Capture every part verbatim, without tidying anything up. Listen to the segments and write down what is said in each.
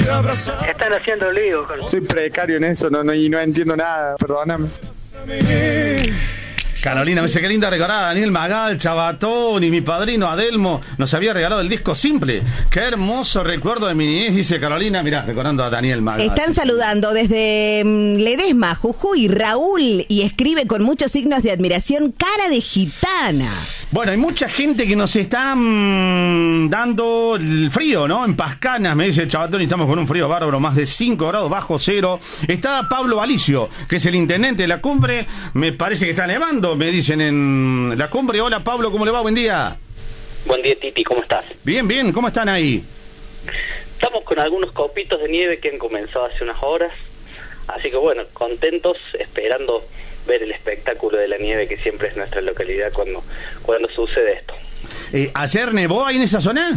Están haciendo lío con... Soy precario en eso, no, no, y no entiendo nada, perdóname. Carolina, me dice, qué linda recordada, Daniel Magal, Chabatón y mi padrino Adelmo nos había regalado el disco Simple. Qué hermoso recuerdo de mi niñez, dice Carolina, mirá, recordando a Daniel Magal. Están saludando desde um, Ledesma, Jujuy, Raúl, y escribe con muchos signos de admiración, cara de gitana. Bueno, hay mucha gente que nos está mmm, dando el frío, ¿no? En Pascanas, me dice Chabatón, y estamos con un frío bárbaro, más de cinco grados bajo cero. Está Pablo Valicio, que es el intendente de la cumbre, me parece que está nevando, me dicen en la cumbre. Hola Pablo, ¿cómo le va? Buen día. Buen día, Titi, ¿cómo estás? Bien, bien, ¿cómo están ahí? Estamos con algunos copitos de nieve que han comenzado hace unas horas, así que bueno, contentos, esperando ver el espectáculo de la nieve que siempre es nuestra localidad cuando, cuando sucede esto. Eh, ¿Ayer nevó ahí en esa zona?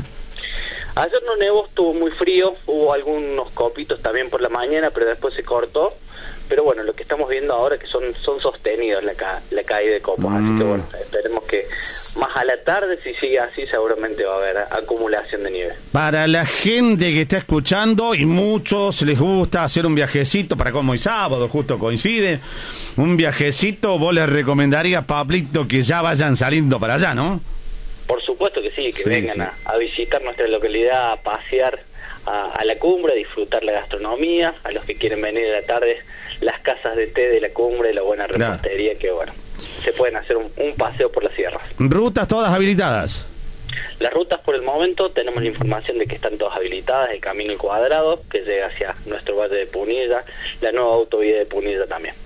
Ayer no nevó, estuvo muy frío, hubo algunos copitos también por la mañana, pero después se cortó. Pero bueno, lo que estamos viendo ahora que son son sostenidos la, ca la caída de copos, mm. así que bueno, esperemos que más a la tarde, si sigue así, seguramente va a haber acumulación de nieve. Para la gente que está escuchando, y muchos les gusta hacer un viajecito, para como hoy sábado justo coincide, un viajecito, vos les recomendarías, Pablito, que ya vayan saliendo para allá, ¿no? Por supuesto que sí, que sí, vengan sí. A, a visitar nuestra localidad, a pasear a, a la cumbre, a disfrutar la gastronomía, a los que quieren venir a la tarde, las casas de té de la cumbre, la buena repostería, claro. Que bueno, se pueden hacer un, un paseo por las sierras. ¿Rutas todas habilitadas? Las rutas por el momento tenemos la información de que están todas habilitadas, el camino al cuadrado, que llega hacia nuestro valle de Punilla, la nueva autovía de Punilla también.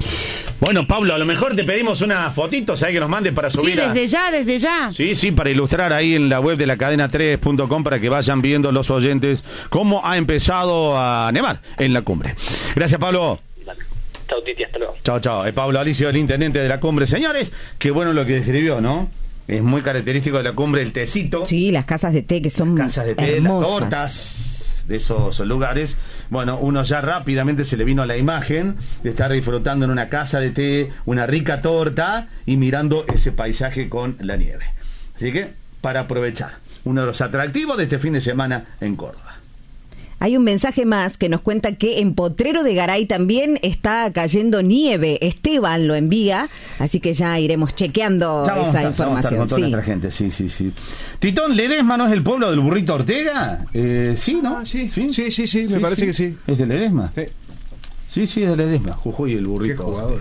Bueno, Pablo, a lo mejor te pedimos una fotito, ¿sabes? Que nos mande para subir. Sí, desde a... ya, desde ya. Sí, sí, para ilustrar ahí en la web de la cadena tres punto com para que vayan viendo los oyentes cómo ha empezado a nevar en la cumbre. Gracias, Pablo. Chao, Titi, hasta luego. Chao, chao. Es Pablo Alicio, el intendente de la cumbre. Señores, qué bueno lo que describió, ¿no? Es muy característico de la cumbre el tecito. Sí, las casas de té que son las casas de té, hermosas. Las tortas de esos lugares. Bueno, uno ya rápidamente se le vino a la imagen de estar disfrutando en una casa de té, una rica torta y mirando ese paisaje con la nieve. Así que, para aprovechar, uno de los atractivos de este fin de semana en Córdoba. Hay un mensaje más que nos cuenta que en Potrero de Garay también está cayendo nieve. Esteban lo envía, así que ya iremos chequeando ya esa estar, información. Con toda sí. nuestra gente, sí, sí, sí. Titón, ¿Ledesma no es el pueblo del burrito Ortega? Eh, sí, ¿no? Ah, sí, sí, sí, sí, sí, me sí, parece sí. que sí. ¿Es de Ledesma? Sí, sí, sí es de Ledesma. Jujuy, el burrito. Qué jugador.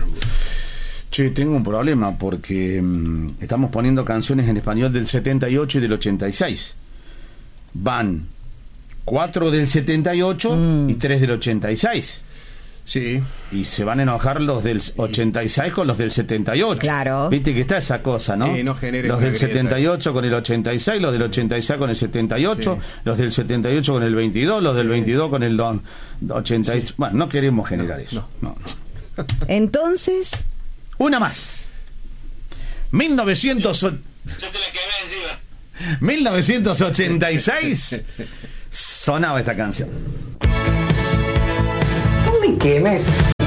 Che, tengo un problema porque mmm, estamos poniendo canciones en español del setenta y ocho y del ochenta y seis. Van cuatro del setenta y ocho mm. y tres del ochenta y seis. Sí. Y se van a enojar los del ochenta y seis con los del setenta y ocho. Claro. Viste que está esa cosa, ¿no? Sí, no genere los del grieta. setenta y ocho con el ochenta y seis, los del ochenta y seis con el setenta y ocho, sí. Los del setenta y ocho con el veintidós, los del sí. veintidós con el ochenta y seis. Sí. Bueno, no queremos generar no, eso. No, no. Entonces, una más. mil novecientos Yo te la quemé encima. mil novecientos ochenta y seis sonaba esta canción. No me quemes.